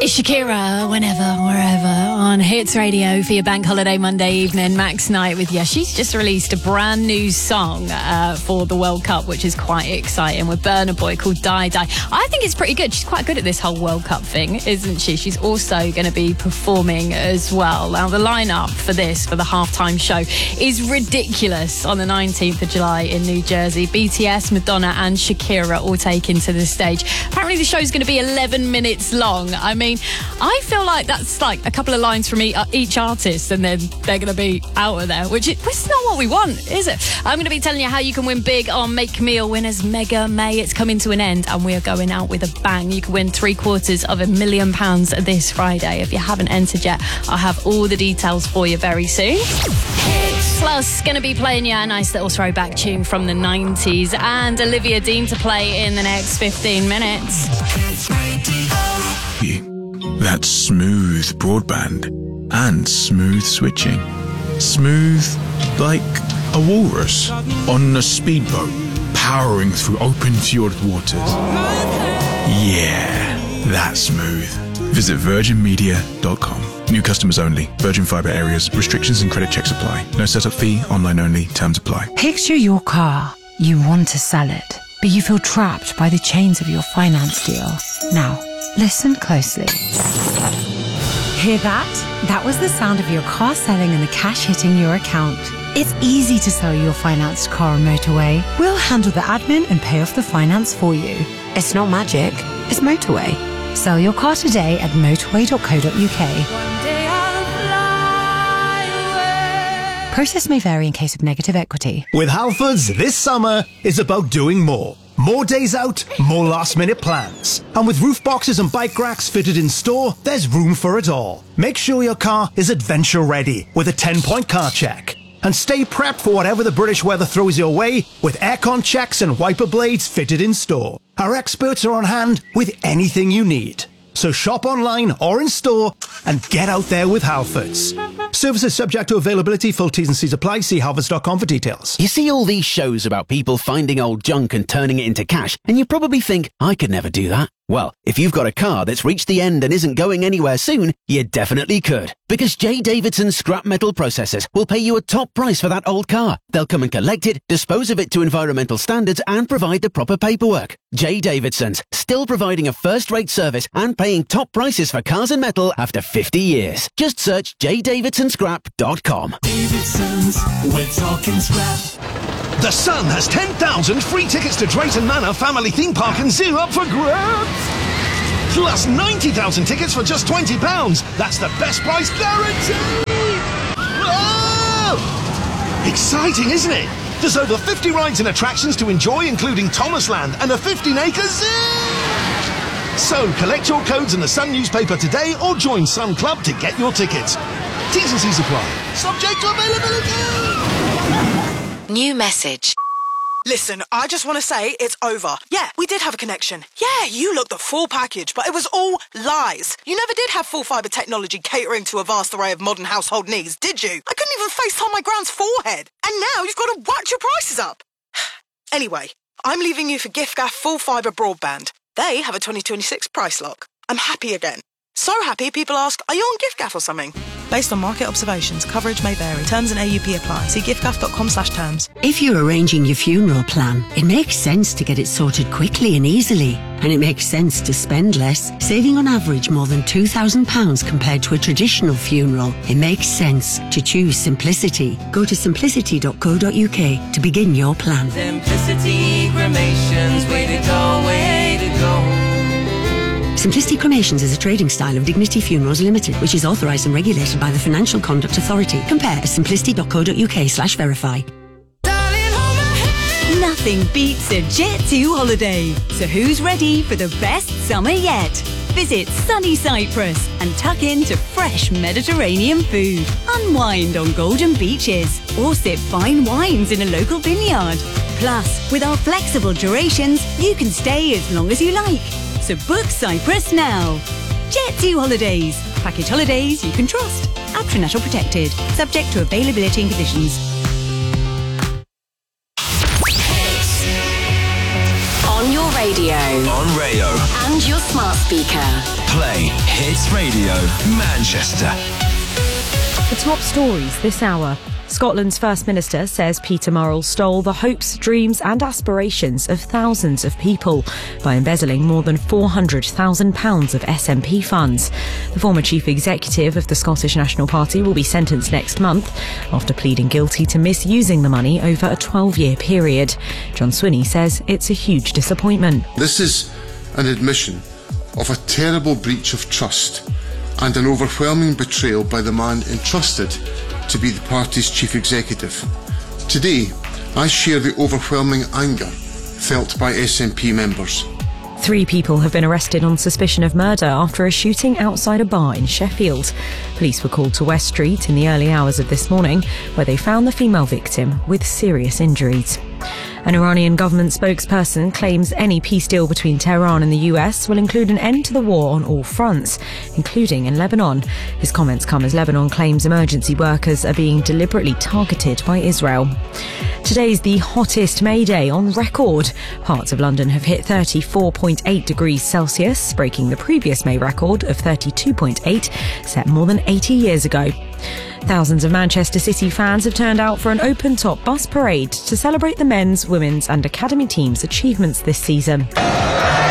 Shakira, whenever, wherever, on Hits Radio for your bank holiday Monday evening. Max Knight with you. She's just released a brand new song for the World Cup, which is quite exciting, with Burna Boy, called Die Die. I think it's pretty good. She's quite good at this whole World Cup thing, isn't she? She's also going to be performing as well. Now, the lineup for the halftime show is ridiculous. On the 19th of July in New Jersey, BTS, Madonna and Shakira all taken to the stage. Apparently the show's going to be 11 minutes long. I mean, I feel like that's like a couple of lines from each artist, and then they're going to be out of there, which is not what we want, is it? I'm going to be telling you how you can win big on Make Me a Winner's Mega May. It's coming to an end, and we are going out with a bang. You can win £750,000 this Friday. If you haven't entered yet, I'll have all the details for you very soon. Plus, going to be playing you a nice little throwback tune from the 90s, and Olivia Dean to play in the next 15 minutes. That's smooth broadband and smooth switching. Smooth like a walrus on a speedboat powering through open fjord waters. Yeah, that's smooth. Visit virginmedia.com. New customers only. Virgin Fibre areas. Restrictions and credit checks apply. No setup fee. Online only. Terms apply. Picture your car. You want to sell it, but you feel trapped by the chains of your finance deal. Now, listen closely. Hear that? That was the sound of your car selling and the cash hitting your account. It's easy to sell your financed car on Motorway. We'll handle the admin and pay off the finance for you. It's not magic, it's Motorway. Sell your car today at motorway.co.uk. Process may vary in case of negative equity. With Halfords, this summer is about doing more. More days out, more last-minute plans. And with roof boxes and bike racks fitted in store, there's room for it all. Make sure your car is adventure-ready with a 10-point car check. And stay prepped for whatever the British weather throws your way with aircon checks and wiper blades fitted in store. Our experts are on hand with anything you need. So shop online or in store and get out there with Halfords. Services subject to availability. Full T's and C's apply. See halfords.com for details. You see all these shows about people finding old junk and turning it into cash, and you probably think, I could never do that. Well, if you've got a car that's reached the end and isn't going anywhere soon, you definitely could. Because J. Davidson Scrap Metal Processors will pay you a top price for that old car. They'll come and collect it, dispose of it to environmental standards, and provide the proper paperwork. J. Davidson's, still providing a first-rate service and paying top prices for cars and metal after 50 years. Just search jdavidsonscrap.com. Davidson's, we're talking scrap. The Sun has 10,000 free tickets to Drayton Manor Family Theme Park and Zoo up for grabs. Plus 90,000 tickets for just £20. That's the best price guaranteed. Oh! Exciting, isn't it? There's over 50 rides and attractions to enjoy, including Thomas Land and a 15-acre zoo. So collect your codes in the Sun newspaper today or join Sun Club to get your tickets. T's and C's apply. Subject to availability. New message. Listen, I just want to say it's over. Yeah, we did have a connection. Yeah, you looked the full package, but it was all lies. You never did have full fibre technology catering to a vast array of modern household needs, did you? I couldn't even FaceTime my grand's forehead. And now you've got to watch your prices up. Anyway, I'm leaving you for giffgaff full fibre broadband. They have a 2026 price lock. I'm happy again. So happy people ask, are you on giffgaff or something? Based on market observations, coverage may vary. Terms and AUP apply. See giffgaff.com/terms. If you're arranging your funeral plan, it makes sense to get it sorted quickly and easily. And it makes sense to spend less, saving on average more than £2,000 compared to a traditional funeral. It makes sense to choose Simplicity. Go to simplicity.co.uk to begin your plan. Simplicity Cremations, way to go, way to go. Simplicity Cremations is a trading style of Dignity Funerals Limited, which is authorised and regulated by the Financial Conduct Authority. Compare at simplicity.co.uk/verify. Nothing beats a Jet2 holiday. So who's ready for the best summer yet? Visit sunny Cyprus and tuck into fresh Mediterranean food. Unwind on golden beaches or sip fine wines in a local vineyard. Plus, with our flexible durations, you can stay as long as you like. So book Cyprus now. Jet2 Holidays. Package holidays you can trust. Patronational protected. Subject to availability and conditions. On your radio. On Rayo. And and your smart speaker. Play Hits Radio Manchester. The top stories this hour. Scotland's First Minister says Peter Murrell stole the hopes, dreams and aspirations of thousands of people by embezzling more than £400,000 of SNP funds. The former chief executive of the Scottish National Party will be sentenced next month after pleading guilty to misusing the money over a 12-year period. John Swinney says it's a huge disappointment. This is an admission of a terrible breach of trust and an overwhelming betrayal by the man entrusted to be the party's chief executive. Today, I share the overwhelming anger felt by SNP members. 3 people have been arrested on suspicion of murder after a shooting outside a bar in Sheffield. Police were called to West Street in the early hours of this morning, where they found the female victim with serious injuries. An Iranian government spokesperson claims any peace deal between Tehran and the US will include an end to the war on all fronts, including in Lebanon. His comments come as Lebanon claims emergency workers are being deliberately targeted by Israel. Today's the hottest May day on record. Parts of London have hit 34.8 degrees Celsius, breaking the previous May record of 32.8, set more than 80 years ago. Thousands of Manchester City fans have turned out for an open-top bus parade to celebrate the men's, women's and academy teams' achievements this season.